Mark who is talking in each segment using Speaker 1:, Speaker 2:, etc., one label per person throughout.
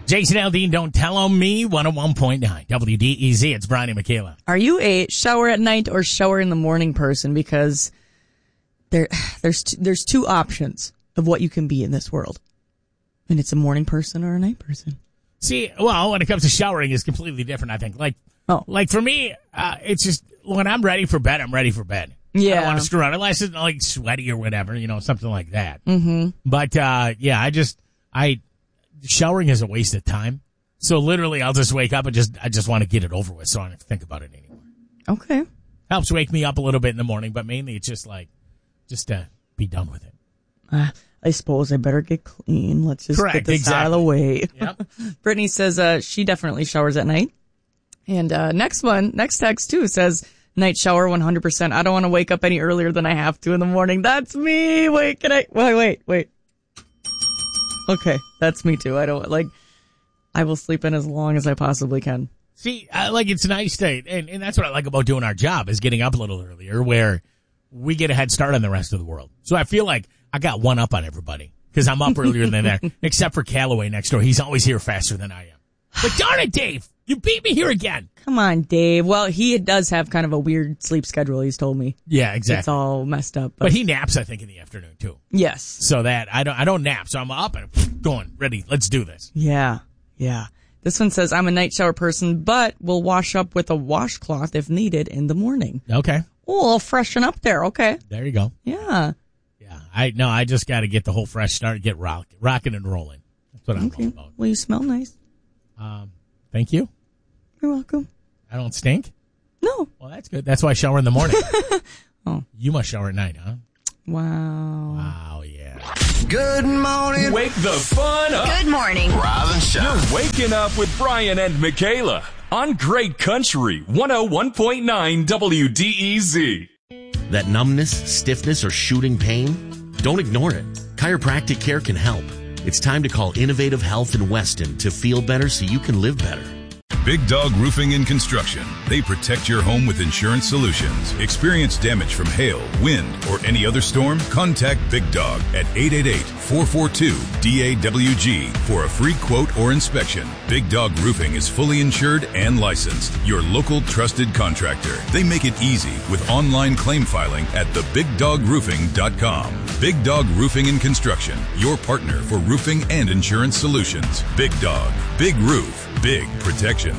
Speaker 1: Jason Aldean, Don't Tell On Me, 101.9 WDEZ. It's Brian and Michaela.
Speaker 2: Are you a shower at night or shower in the morning person? Because there's two options of what you can be in this world. And it's a morning person or a night person.
Speaker 1: See, well, when it comes to showering, it's completely different, I think. Like for me, it's just when I'm ready for bed, I'm ready for bed.
Speaker 2: Yeah.
Speaker 1: I don't want to screw around unless it's like sweaty or whatever, something like that.
Speaker 2: Mm-hmm.
Speaker 1: But, showering is a waste of time. So literally I'll just wake up and I just want to get it over with so I don't have to think about it anymore.
Speaker 2: Okay.
Speaker 1: Helps wake me up a little bit in the morning, but mainly it's just be done with it.
Speaker 2: I suppose I better get clean. Let's just get this out of the way.
Speaker 1: Yep.
Speaker 2: Brittany says she definitely showers at night. And next text too says night shower 100%. I don't want to wake up any earlier than I have to in the morning. That's me. Wait. Okay, that's me too. I will sleep in as long as I possibly can.
Speaker 1: See, it's nice to, and that's what I like about doing our job is getting up a little earlier where we get a head start on the rest of the world. So I feel like I got one up on everybody because I'm up earlier than that, except for Callaway next door. He's always here faster than I am. But darn it, Dave, you beat me here again.
Speaker 2: Come on, Dave. Well, he does have kind of a weird sleep schedule, he's told me.
Speaker 1: Yeah, exactly.
Speaker 2: It's all messed up.
Speaker 1: But he naps, I think, in the afternoon, too.
Speaker 2: Yes.
Speaker 1: So that I don't nap, so I'm up and going, ready, let's do this.
Speaker 2: Yeah. This one says, I'm a night shower person, but will wash up with a washcloth if needed in the morning.
Speaker 1: Okay.
Speaker 2: Oh, I'll freshen up there. Okay.
Speaker 1: There you go.
Speaker 2: Yeah.
Speaker 1: Yeah. I just got to get the whole fresh start, get rocking and rolling. That's what I'm all about.
Speaker 2: Well, you smell nice.
Speaker 1: Thank you.
Speaker 2: You're welcome.
Speaker 1: I don't stink?
Speaker 2: No.
Speaker 1: Well, that's good. That's why I shower in the morning.
Speaker 2: Oh.
Speaker 1: You must shower at night, huh?
Speaker 2: Wow,
Speaker 1: yeah.
Speaker 3: Good morning.
Speaker 4: Wake the fun up.
Speaker 5: Good morning.
Speaker 3: Rise and shine.
Speaker 4: You're waking up with Brian and Michaela on Great Country 101.9 WDEZ.
Speaker 6: That numbness, stiffness, or shooting pain? Don't ignore it. Chiropractic care can help. It's time to call Innovative Health in Weston to feel better so you can live better.
Speaker 7: Big Dog Roofing and Construction. They protect your home with insurance solutions. Experience damage from hail, wind, or any other storm? Contact Big Dog at 888-442-DAWG for a free quote or inspection. Big Dog Roofing is fully insured and licensed. Your local trusted contractor. They make it easy with online claim filing at thebigdogroofing.com. Big Dog Roofing and Construction. Your partner for roofing and insurance solutions. Big Dog. Big roof. Big protection.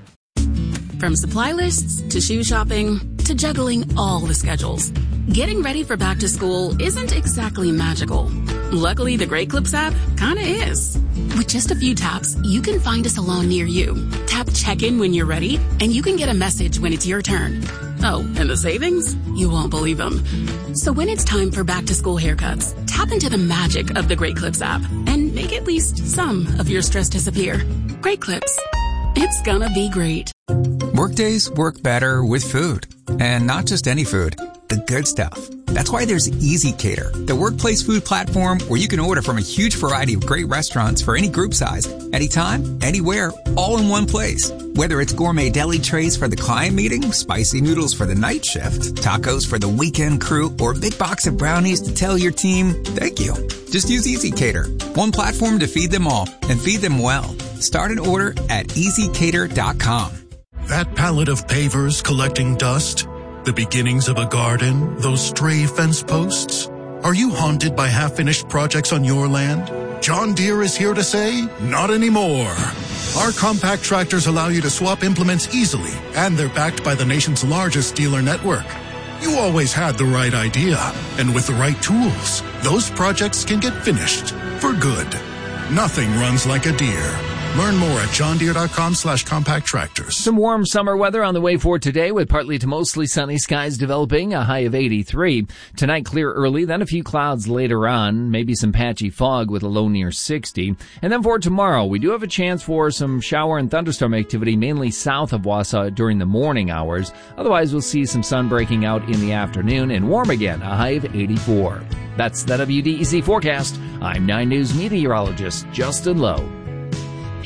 Speaker 8: From supply lists to shoe shopping to juggling all the schedules, getting ready for back to school isn't exactly magical. Luckily, the Great Clips app kinda is. With just a few taps, you can find a salon near you. Tap check-in when you're ready, and you can get a message when it's your turn. Oh, and the savings? You won't believe them. So when it's time for back to school haircuts, tap into the magic of the Great Clips app and make at least some of your stress disappear. Great Clips. It's gonna be great.
Speaker 9: Workdays work better with food. And not just any food, the good stuff. That's why there's EasyCater, the workplace food platform where you can order from a huge variety of great restaurants for any group size, anytime, anywhere, all in one place. Whether it's gourmet deli trays for the client meeting, spicy noodles for the night shift, tacos for the weekend crew, or a big box of brownies to tell your team, thank you. Just use EasyCater, one platform to feed them all and feed them well. Start an order at easycater.com.
Speaker 10: That pallet of pavers collecting dust? The beginnings of a garden? Those stray fence posts? Are you haunted by half-finished projects on your land? John Deere is here to say, not anymore. Our compact tractors allow you to swap implements easily, and they're backed by the nation's largest dealer network. You always had the right idea, and with the right tools, those projects can get finished for good. Nothing runs like a Deere. Learn more at johndeere.com/compact tractors.
Speaker 11: Some warm summer weather on the way for today with partly to mostly sunny skies developing, a high of 83. Tonight clear early, then a few clouds later on, maybe some patchy fog with a low near 60. And then for tomorrow, we do have a chance for some shower and thunderstorm activity mainly south of Wausau during the morning hours. Otherwise, we'll see some sun breaking out in the afternoon and warm again, a high of 84. That's the WDEZ forecast. I'm 9 News meteorologist Justin Lowe.